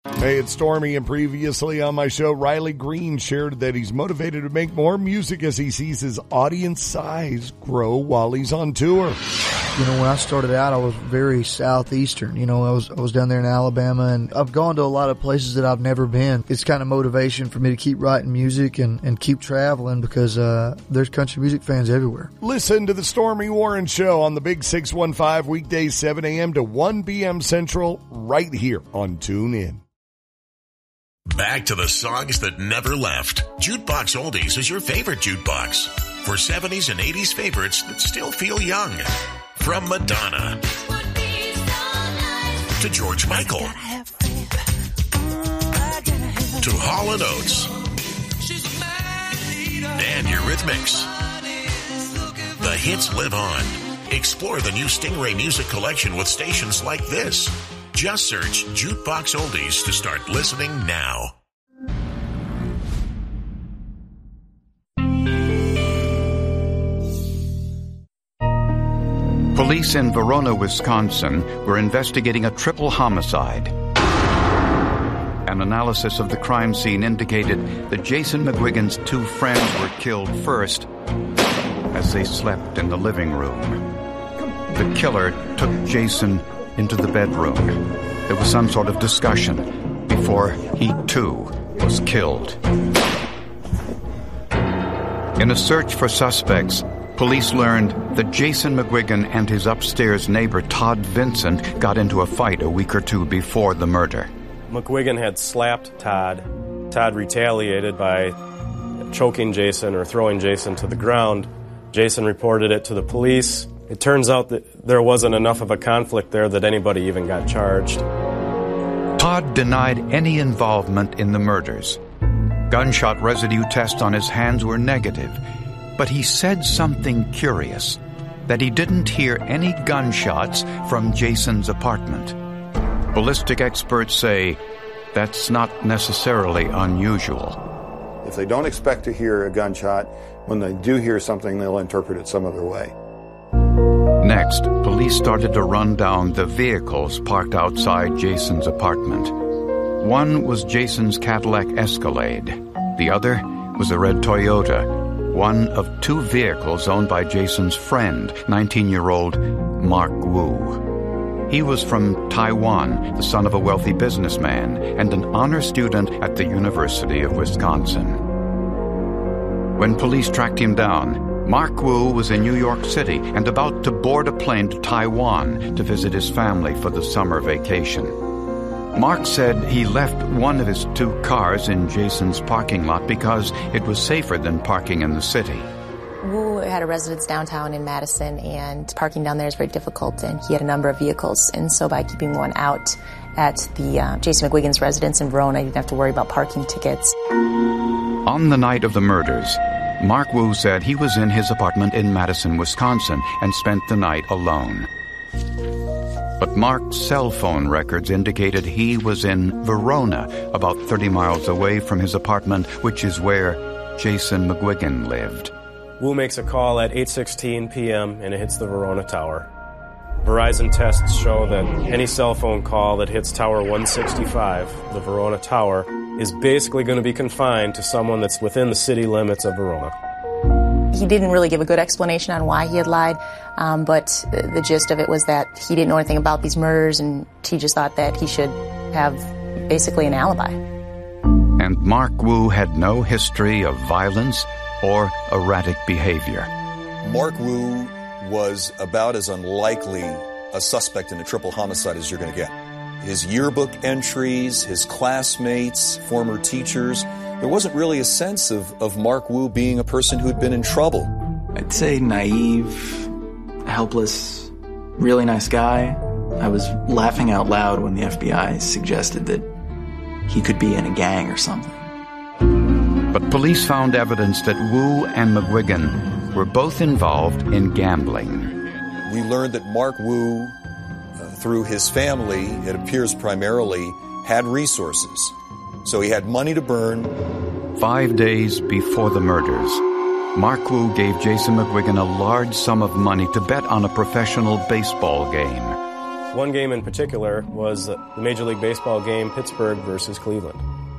Hey, it's Stormy, and previously on my show, Riley Green shared that he's motivated to make more music as he sees his audience size grow while he's on tour. You know, when I started out, I was very southeastern. You know, I was down there in Alabama, and I've gone to a lot of places that I've never been. It's kind of motivation for me to keep writing music and keep traveling because there's country music fans everywhere. Listen to the Stormy Warren Show on the Big 615 weekdays 7 a.m. to 1 p.m. Central right here on TuneIn. Back to the songs that never left. Jukebox Oldies is your favorite jukebox for 70s and 80s favorites that still feel young. From Madonna to George Michael to Hall & Oates and Eurythmics. The hits live on. Explore the new Stingray Music Collection with stations like this. Just search Jukebox Oldies to start listening now. Police in Verona, Wisconsin were investigating a triple homicide. An analysis of the crime scene indicated that Jason McGuigan's two friends were killed first as they slept in the living room. The killer took Jason into the bedroom. There was some sort of discussion before he, too, was killed. In a search for suspects, police learned that Jason McGuigan and his upstairs neighbor Todd Vincent got into a fight a week or two before the murder. McGuigan had slapped Todd. Todd retaliated by choking Jason or throwing Jason to the ground. Jason reported it to the police. It turns out that there wasn't enough of a conflict there that anybody even got charged. Todd denied any involvement in the murders. Gunshot residue tests on his hands were negative, but he said something curious, that he didn't hear any gunshots from Jason's apartment. Ballistic experts say that's not necessarily unusual. If they don't expect to hear a gunshot, when they do hear something, they'll interpret it some other way. Next, police started to run down the vehicles parked outside Jason's apartment. One was Jason's Cadillac Escalade. The other was a red Toyota, one of two vehicles owned by Jason's friend, 19-year-old Mark Wu. He was from Taiwan, the son of a wealthy businessman, and an honor student at the University of Wisconsin. When police tracked him down, Mark Wu was in New York City and about to board a plane to Taiwan to visit his family for the summer vacation. Mark said he left one of his two cars in Jason's parking lot because it was safer than parking in the city. Wu had a residence downtown in Madison, and parking down there is very difficult, and he had a number of vehicles. And so by keeping one out at the Jason McGuigan's residence in Verona, he didn't have to worry about parking tickets. On the night of the murders, Mark Wu said he was in his apartment in Madison, Wisconsin, and spent the night alone. But Mark's cell phone records indicated he was in Verona, about 30 miles away from his apartment, which is where Jason McGuigan lived. Wu makes a call at 8:16 p.m. and it hits the Verona Tower. Verizon tests show that any cell phone call that hits Tower 165, the Verona Tower, is basically going to be confined to someone that's within the city limits of Verona. He didn't really give a good explanation on why he had lied, but the gist of it was that he didn't know anything about these murders, and he just thought that he should have basically an alibi. And Mark Wu had no history of violence or erratic behavior. Mark Wu was about as unlikely a suspect in a triple homicide as you're going to get. His yearbook entries, his classmates, former teachers, there wasn't really a sense of Mark Wu being a person who'd been in trouble. I'd say naive, helpless, really nice guy. I was laughing out loud when the FBI suggested that he could be in a gang or something. But police found evidence that Wu and McGuigan were both involved in gambling. We learned that Mark Wu, through his family, it appears primarily, had resources. So he had money to burn. 5 days before the murders, Mark Wu gave Jason McGuigan a large sum of money to bet on a professional baseball game. One game in particular was the Major League Baseball game, Pittsburgh versus Cleveland.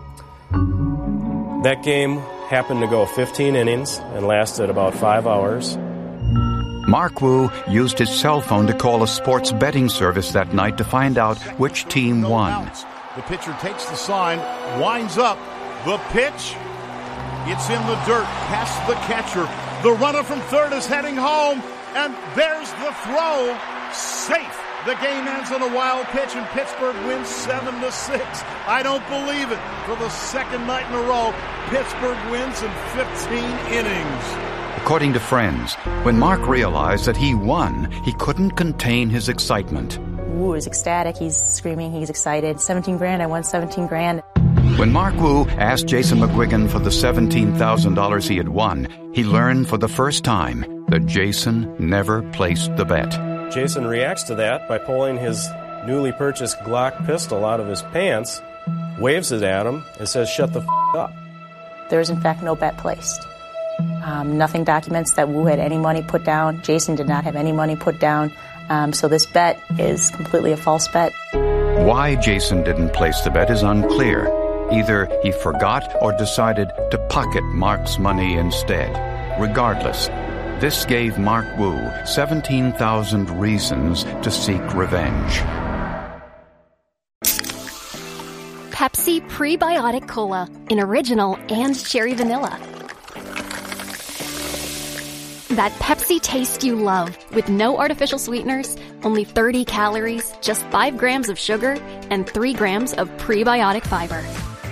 That game happened to go 15 innings and lasted about 5 hours. Mark Wu used his cell phone to call a sports betting service that night to find out which team won. The pitcher takes the sign, winds up. The pitch, it's in the dirt, past the catcher. The runner from third is heading home, and there's the throw. Safe. The game ends on a wild pitch, and Pittsburgh wins 7-6. I don't believe it. For the second night in a row, Pittsburgh wins in 15 innings. According to friends, when Mark realized that he won, he couldn't contain his excitement. Wu is ecstatic. He's screaming. He's excited. 17 grand. I won 17 grand. When Mark Wu asked Jason McGuigan for the $17,000 he had won, he learned for the first time that Jason never placed the bet. Jason reacts to that by pulling his newly purchased Glock pistol out of his pants, waves it at him, and says, "Shut the f*** up." There is, in fact, no bet placed. Nothing documents that Wu had any money put down. Jason did not have any money put down. So this bet is completely a false bet. Why Jason didn't place the bet is unclear. Either he forgot or decided to pocket Mark's money instead. Regardless, this gave Mark Wu 17,000 reasons to seek revenge. Pepsi Prebiotic Cola in original and cherry vanilla. That Pepsi taste you love, with no artificial sweeteners, only 30 calories, just 5 grams of sugar, and 3 grams of prebiotic fiber.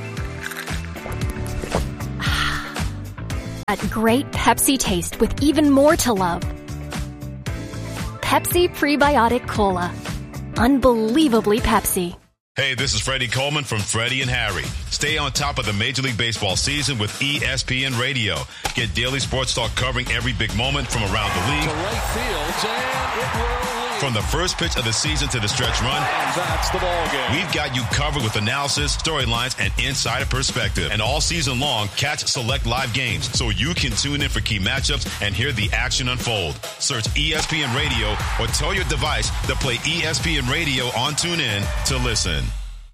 That great Pepsi taste with even more to love. Pepsi Prebiotic Cola. Unbelievably Pepsi. Hey, this is Freddie Coleman from Freddie and Harry. Stay on top of the Major League Baseball season with ESPN Radio. Get daily sports talk covering every big moment from around the league. To right field, and it will lead. From the first pitch of the season to the stretch run. And that's the ball game. We've got you covered with analysis, storylines, and insider perspective. And all season long, catch select live games so you can tune in for key matchups and hear the action unfold. Search ESPN Radio or tell your device to play ESPN Radio on TuneIn to listen.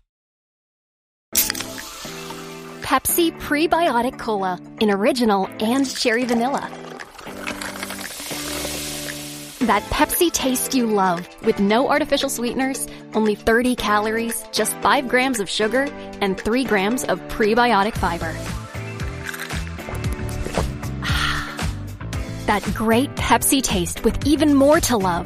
Pepsi Prebiotic Cola in original and cherry vanilla. That Pepsi taste you love, with no artificial sweeteners, only 30 calories, just 5 grams of sugar, and 3 grams of prebiotic fiber. That great Pepsi taste with even more to love.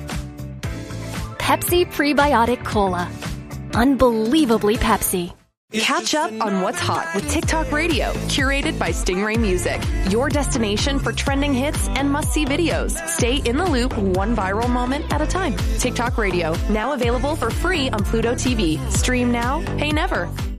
Pepsi Prebiotic Cola. Unbelievably Pepsi. Catch up on what's hot with TikTok Radio, curated by Stingray Music. Your destination for trending hits and must-see videos. Stay in the loop, one viral moment at a time. TikTok Radio, now available for free on Pluto TV. Stream now, pay never.